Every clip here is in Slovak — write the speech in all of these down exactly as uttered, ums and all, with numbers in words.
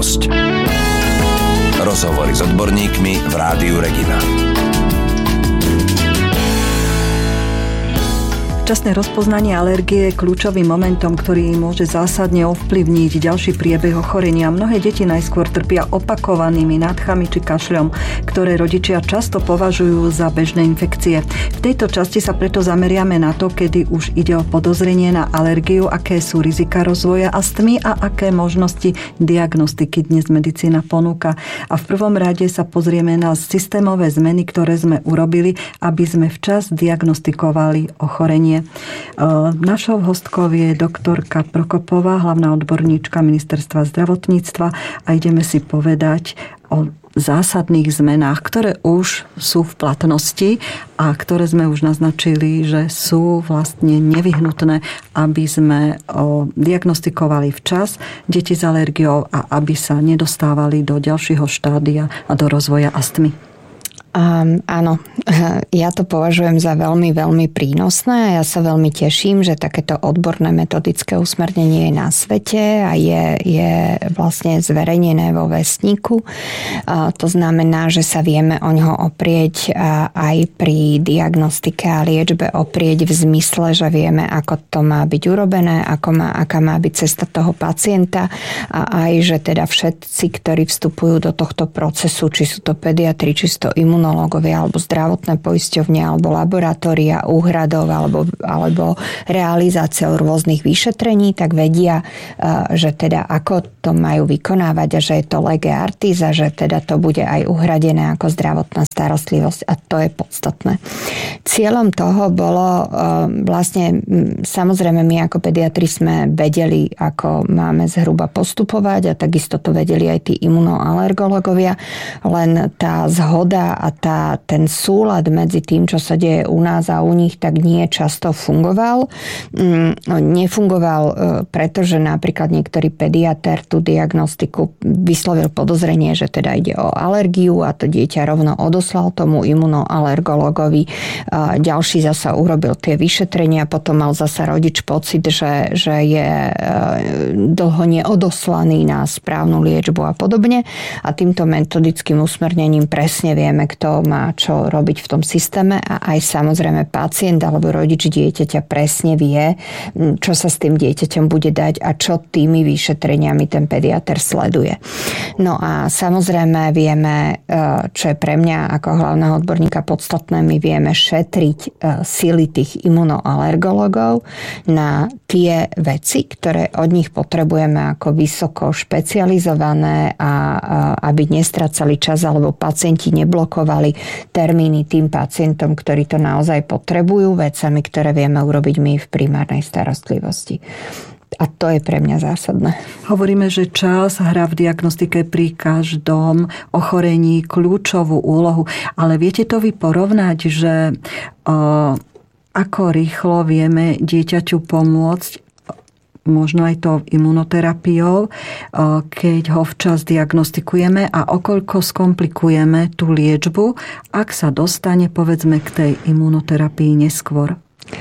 starostlivosť. Rozhovory s odborníkmi v Rádiu Regina. Včasné rozpoznanie alergie je kľúčovým momentom, ktorý môže zásadne ovplyvniť ďalší priebeh ochorenia. Mnohé deti najskôr trpia opakovanými nádchami či kašľom, ktoré rodičia často považujú za bežné infekcie. V tejto časti sa preto zameriame na to, kedy už ide o podozrenie na alergiu, aké sú rizika rozvoja astmy a aké možnosti diagnostiky dnes medicína ponúka. A v prvom rade sa pozrieme na systémové zmeny, ktoré sme urobili, aby sme včas diagnostikovali ochorenie. Našou hostkou je doktorka Prokopová, hlavná odborníčka Ministerstva zdravotníctva, a ideme si povedať o zásadných zmenách, ktoré už sú v platnosti a ktoré sme už naznačili, že sú vlastne nevyhnutné, aby sme diagnostikovali včas deti s alergiou a aby sa nedostávali do ďalšieho štádia a do rozvoja astmy. Um, áno, ja to považujem za veľmi, veľmi prínosné a ja sa veľmi teším, že takéto odborné metodické usmernenie je na svete a je, je vlastne zverejnené vo vestníku. Uh, to znamená, že sa vieme o ňoho oprieť uh, aj pri diagnostike a liečbe oprieť v zmysle, že vieme, ako to má byť urobené, ako má, aká má byť cesta toho pacienta a aj, že teda všetci, ktorí vstupujú do tohto procesu, či sú to pediatri, či sú to imun imunológovia alebo zdravotné poisťovne alebo laboratória úhradov alebo, alebo realizáciou rôznych vyšetrení, tak vedia, že teda ako to majú vykonávať a že je to lege artis a že teda to bude aj uhradené ako zdravotná starostlivosť a to je podstatné. Cieľom toho bolo vlastne, samozrejme my ako pediatri sme vedeli, ako máme zhruba postupovať a takisto to vedeli aj tí imunoalergológovia, len tá zhoda a tá, ten súlad medzi tým, čo sa deje u nás a u nich, tak nie často fungoval. Nefungoval, pretože napríklad niektorý pediater tú diagnostiku vyslovil podozrenie, že teda ide o alergiu a to dieťa rovno odoslal tomu imunoalergologovi. Ďalší zasa urobil tie vyšetrenia, potom mal zasa rodič pocit, že, že je dlho neodoslaný na správnu liečbu a podobne. A týmto metodickým usmernením presne vieme, kto má čo robiť v tom systéme a aj samozrejme pacient alebo rodič dieťaťa presne vie, čo sa s tým dieťaťom bude dať a čo tými vyšetreniami ten pediater sleduje. No a samozrejme vieme, čo je pre mňa ako hlavného odborníka podstatné, my vieme šetriť sily tých imunoalergologov na tie veci, ktoré od nich potrebujeme ako vysoko špecializované a aby nestracali čas alebo pacienti neblokovali termíny tým pacientom, ktorí to naozaj potrebujú, vecami, ktoré vieme urobiť my v primárnej starostlivosti. A to je pre mňa zásadné. Hovoríme, že čas hrá v diagnostike pri každom ochorení kľúčovú úlohu. Ale viete to vy porovnať, že uh, ako rýchlo vieme dieťaťu pomôcť, možno aj to imunoterapiou, keď ho včas diagnostikujeme a okoľko skomplikujeme tú liečbu, ak sa dostane, povedzme, k tej imunoterapii neskôr.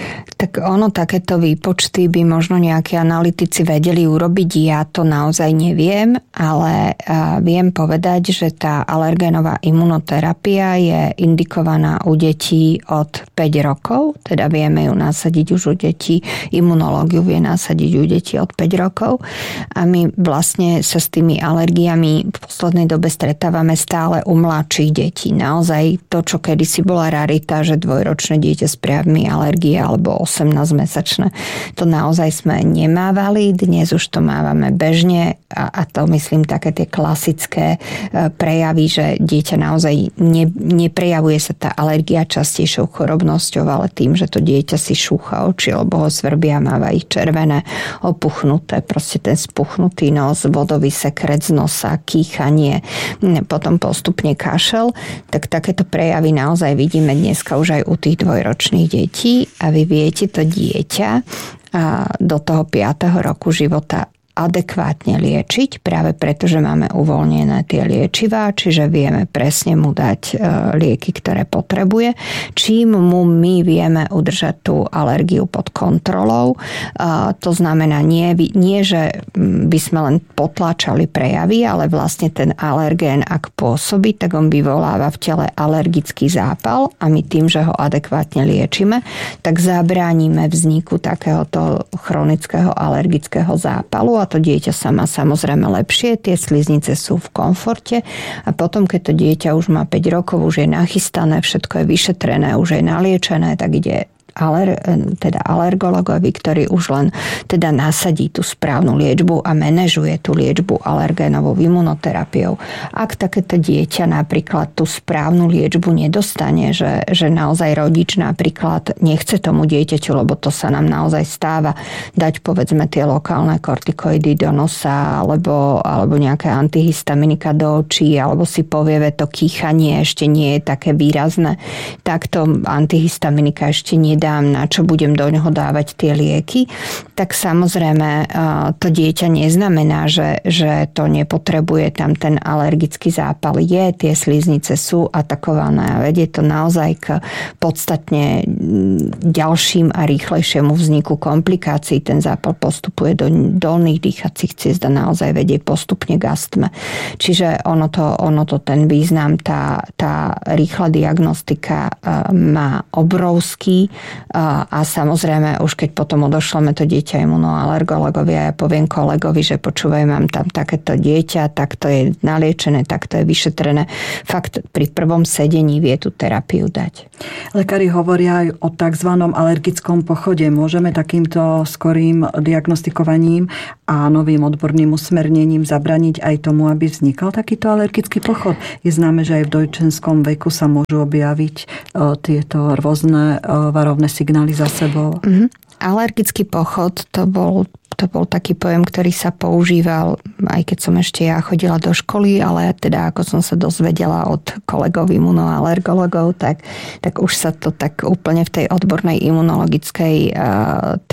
Tak ono, takéto výpočty by možno nejakí analytici vedeli urobiť. Ja to naozaj neviem, ale viem povedať, že tá alergénová imunoterapia je indikovaná u detí od päť rokov, teda vieme ju nasadiť už u detí, imunológiu vie nasadiť u detí od päť rokov a my vlastne sa s tými alergiami v poslednej dobe stretávame stále u mladších detí. Naozaj to, čo kedysi bola rarita, že dvojročné dieťa s prejavmi alergie alebo osemnásťmesačné. To naozaj sme nemávali, dnes už to mávame bežne a, a to myslím také tie klasické prejavy, že dieťa naozaj ne, neprejavuje sa tá alergia častejšou chorobnosťou, ale tým, že to dieťa si šúcha oči, alebo ho svrbia, máva ich červené, opuchnuté, proste ten spuchnutý nos, vodový sekret z nosa, kýchanie, potom postupne kašel, tak takéto prejavy naozaj vidíme dneska už aj u tých dvojročných detí a vy viete to dieťa do toho piateho roku života adekvátne liečiť, práve preto, že máme uvoľnené tie liečivá, čiže vieme presne mu dať lieky, ktoré potrebuje, čím mu my vieme udržať tú alergiu pod kontrolou. To znamená nie, nie, že by sme len potláčali prejavy, ale vlastne ten alergén, ak pôsobí, tak on vyvoláva v tele alergický zápal a my tým, že ho adekvátne liečíme, tak zabránime vzniku takéhoto chronického alergického zápalu a to dieťa sa má samozrejme lepšie, tie sliznice sú v komforte a potom, keď to dieťa už má päť rokov, už je nachystané, všetko je vyšetrené, už je naliečené, tak ide Aler, teda alergologovi, ktorý už len teda nasadí tú správnu liečbu a manažuje tú liečbu alergénovou imunoterapiou. Ak takéto dieťa napríklad tú správnu liečbu nedostane, že, že naozaj rodič napríklad nechce tomu dieťaťu, lebo to sa nám naozaj stáva, dať povedzme tie lokálne kortikoidy do nosa alebo, alebo nejaké antihistaminika do očí, alebo si povie, že to kýchanie ešte nie je také výrazné, tak to antihistaminika ešte nie dám, na čo budem do ňoho dávať tie lieky, tak samozrejme to dieťa neznamená, že, že to nepotrebuje, tam ten alergický zápal je, tie sliznice sú atakované a vedie to naozaj k podstatne ďalším a rýchlejšiemu vzniku komplikácií. Ten zápal postupuje do dolných dýchacích ciest a naozaj vedie postupne k astme. Čiže ono to, ono to ten význam, tá, tá rýchla diagnostika má obrovský. A, a samozrejme, už keď potom odošleme to dieťa imunoalergologovi a ja poviem kolegovi, že počúvaj, mám tam takéto dieťa, takto je naliečené, takto je vyšetrené. Fakt pri prvom sedení vie tú terapiu dať. Lekári hovoria aj o tzv. Alergickom pochode. Môžeme takýmto skorým diagnostikovaním a novým odborným usmernením zabraniť aj tomu, aby vznikal takýto alergický pochod? Je známe, že aj v dojčenskom veku sa môžu objaviť tieto rôzne varovné signály za sebou. Mm-hmm. Alergický pochod to bol, to bol taký pojem, ktorý sa používal, aj keď som ešte ja chodila do školy, ale teda ako som sa dozvedela od kolegov imunoalergologov, tak, tak už sa to tak úplne v tej odbornej imunologickej t,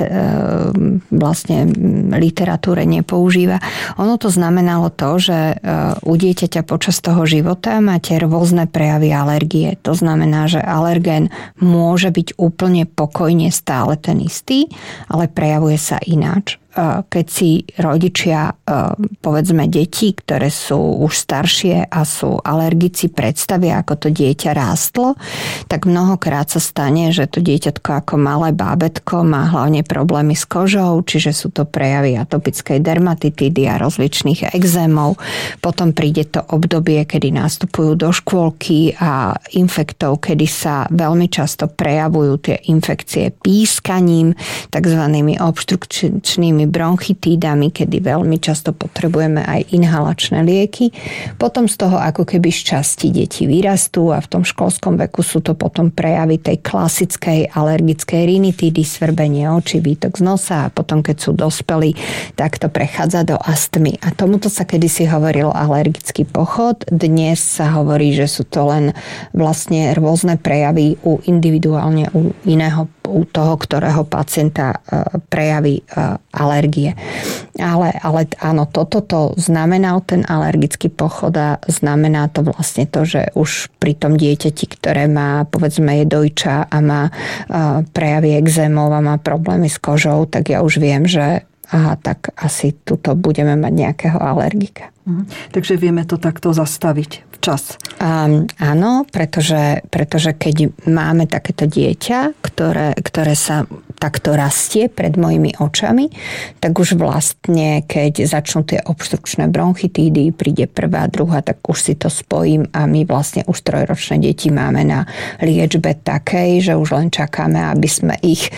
vlastne literatúre nepoužíva. Ono to znamenalo to, že u dieťaťa počas toho života máte rôzne prejavy alergie. To znamená, že alergén môže byť úplne pokojne stále ten istý, ale prejavuje sa ináč. Keď si rodičia, povedzme deti, ktoré sú už staršie a sú alergici, predstavia, ako to dieťa rástlo, tak mnohokrát sa stane, že to dieťatko ako malé bábätko má hlavne problémy s kožou, čiže sú to prejavy atopickej dermatitidy a rozličných exémov. Potom príde to obdobie, kedy nastupujú do škôlky a infektov, kedy sa veľmi často prejavujú tie infekcie pískaním, takzvanými obštrukčnými bronchitídami, kedy veľmi často potrebujeme aj inhalačné lieky. Potom z toho ako keby z časti deti vyrastú a v tom školskom veku sú to potom prejavy tej klasickej alergickej rinitídy, svrbenie očí, výtok z nosa a potom keď sú dospelí, tak to prechádza do astmy. A tomuto sa kedysi hovorilo alergický pochod. Dnes sa hovorí, že sú to len vlastne rôzne prejavy u individuálne u iného, u toho, ktorého pacienta prejaví alergie. Ale, ale áno, toto to znamenal ten alergický pochod a znamená to vlastne to, že už pri tom dieťati, ktoré má, povedzme, je dojča a má prejavy exémov a má problémy s kožou, tak ja už viem, že aha, tak asi tuto budeme mať nejakého alergika. Mhm. Takže vieme to takto zastaviť včas. Um, áno, pretože, pretože keď máme takéto dieťa, ktoré, ktoré sa takto rastie pred mojimi očami, tak už vlastne, keď začnú tie obštrukčné bronchitídy, príde prvá, druhá, tak už si to spojím a my vlastne už trojročné deti máme na liečbe takej, že už len čakáme, aby sme ich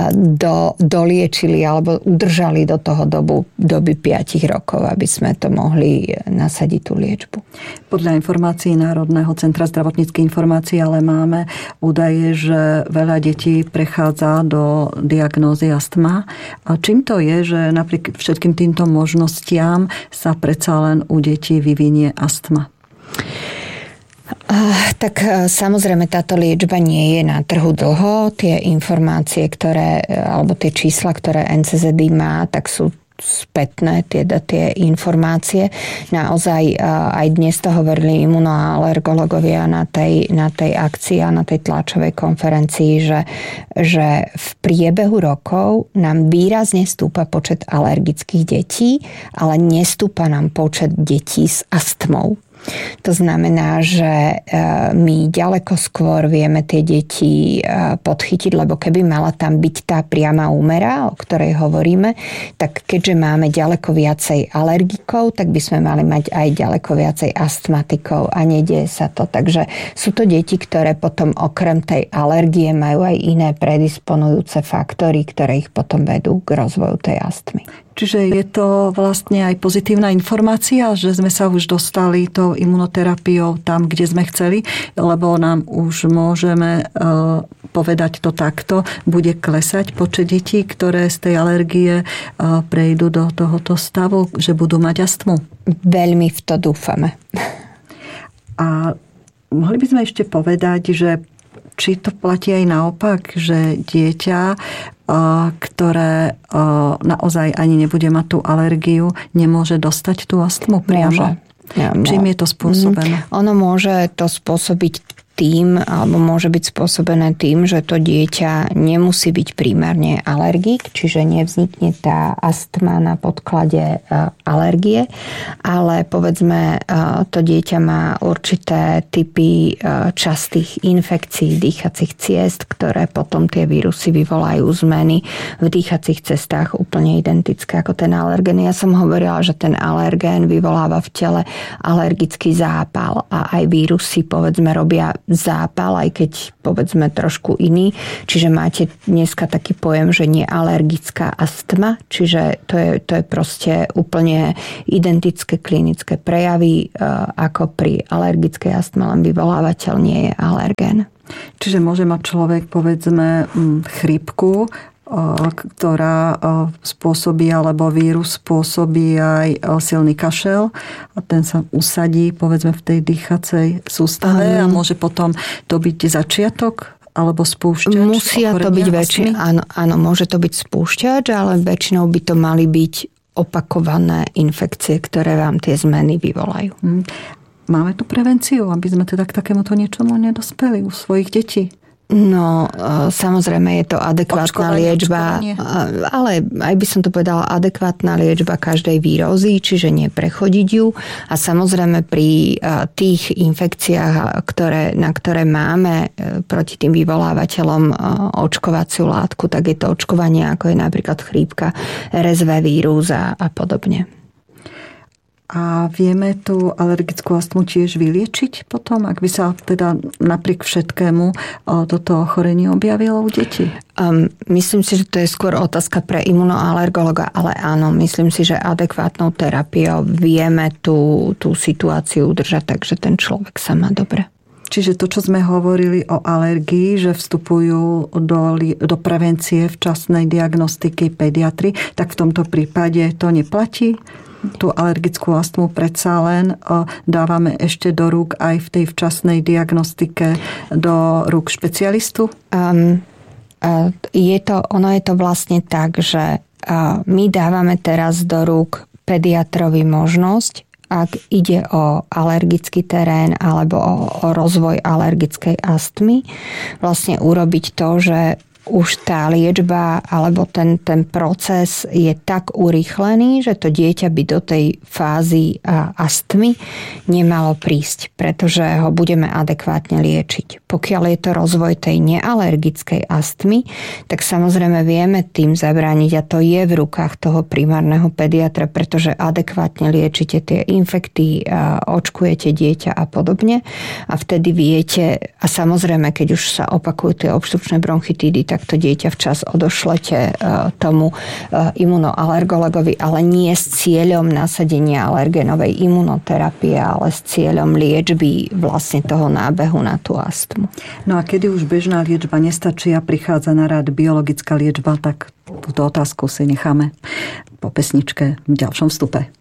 do, doliečili alebo udržali do toho dobu, doby piatich rokov, aby sme to mohli nasadiť tú liečbu. Podľa informácií Národného centra zdravotníckych informácií ale máme údaje, že veľa detí prechádza do diagnózy astma. A čím to je, že napriek všetkým týmto možnostiam sa predsa len u detí vyvinie astma? Tak samozrejme táto liečba nie je na trhu dlho. Tie informácie, ktoré, alebo tie čísla, ktoré en cé zet í má, tak sú spätné tie, tie informácie. Naozaj aj dnes to hovorili imunoalergológovia na tej, na tej akcii a na tej tlačovej konferencii, že, že v priebehu rokov nám výrazne stúpa počet alergických detí, ale nestúpa nám počet detí s astmou. To znamená, že my ďaleko skôr vieme tie deti podchytiť, lebo keby mala tam byť tá priama úmera, o ktorej hovoríme, tak keďže máme ďaleko viacej alergikov, tak by sme mali mať aj ďaleko viacej astmatikov a nedieje sa to. Takže sú to deti, ktoré potom okrem tej alergie majú aj iné predisponujúce faktory, ktoré ich potom vedú k rozvoju tej astmy. Čiže je to vlastne aj pozitívna informácia, že sme sa už dostali tou imunoterapiou tam, kde sme chceli, lebo nám už môžeme povedať to takto, bude klesať počet detí, ktoré z tej alergie prejdú do tohoto stavu, že budú mať astmu. Veľmi v to dúfame. A mohli by sme ešte povedať, že či to platí aj naopak, že dieťa, ktoré naozaj ani nebude mať tú alergiu, nemôže dostať tú astmu priamo? Môže. Čím je to spôsobené? Mm, ono môže to spôsobiť tým, alebo môže byť spôsobené tým, že to dieťa nemusí byť primárne alergik, čiže nevznikne tá astma na podklade alergie, ale povedzme to dieťa má určité typy častých infekcií dýchacích ciest, ktoré potom tie vírusy vyvolajú zmeny v dýchacích cestách úplne identické ako ten alergén. Ja som hovorila, že ten alergén vyvoláva v tele alergický zápal a aj vírusy povedzme robia zápal, aj keď povedzme trošku iný. Čiže máte dneska taký pojem, že nie alergická astma, čiže to je, to je proste úplne identické klinické prejavy ako pri alergickej astme, len vyvolávateľ nie je alergén. Čiže môže mať človek povedzme chrípku, ktorá spôsobí, alebo vírus spôsobí aj silný kašel a ten sa usadí povedzme v tej dýchacej sústave a môže potom to byť začiatok alebo spúšťač? Musia to byť väčšinou, áno, áno, môže to byť spúšťač, ale väčšinou by to mali byť opakované infekcie, ktoré vám tie zmeny vyvolajú. Máme tu prevenciu, aby sme teda k takémuto niečomu nedospeli u svojich detí? No, samozrejme je to adekvátna liečba, ale aj by som to povedala adekvátna liečba každej vírózy, čiže neprechodiť ju. A samozrejme pri tých infekciách, ktoré, na ktoré máme proti tým vyvolávateľom očkovaciu látku, tak je to očkovanie, ako je napríklad chrípka, er es vé vírus a, a podobne. A vieme tú alergickú astmu tiež vyliečiť potom, ak by sa teda napriek všetkému toto ochorenie objavilo u detí? Um, myslím si, že to je skôr otázka pre imunoalergologa, ale áno, myslím si, že adekvátnou terapiou vieme tú, tú situáciu udržať, takže ten človek sa má dobre. Čiže to, čo sme hovorili o alergii, že vstupujú do, do prevencie včasnej diagnostiky pediatri, tak v tomto prípade to neplatí? Tú alergickú astmu predsa len dávame ešte do rúk aj v tej včasnej diagnostike do rúk špecialistu? Um, je to, ono je to vlastne tak, že my dávame teraz do rúk pediatrovi možnosť, ak ide o alergický terén alebo o, o rozvoj alergickej astmy, vlastne urobiť to, že už tá liečba alebo ten, ten proces je tak urýchlený, že to dieťa by do tej fázy astmy nemalo prísť, pretože ho budeme adekvátne liečiť. Pokiaľ je to rozvoj tej nealergickej astmy, tak samozrejme vieme tým zabrániť a to je v rukách toho primárneho pediatra, pretože adekvátne liečite tie infekty, očkujete dieťa a podobne a vtedy viete, a samozrejme, keď už sa opakujú tie obštrukčné bronchitídy, tak to dieťa včas odošlete tomu imunoalergologovi, ale nie s cieľom nasadenia alergénovej imunoterapie, ale s cieľom liečby vlastne toho nábehu na tú astmu. No a kedy už bežná liečba nestačí a prichádza na rad biologická liečba, tak túto otázku si necháme po pesničke v ďalšom vstupe.